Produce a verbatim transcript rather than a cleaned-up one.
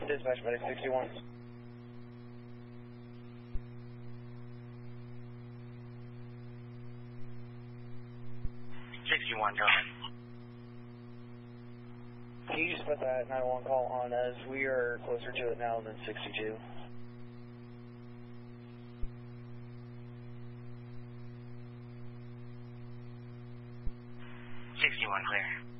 Dispatch medic sixty-one. sixty-one, go ahead. Can you just put that nine one one call on us? We are closer to it now than sixty-two. sixty-one, clear.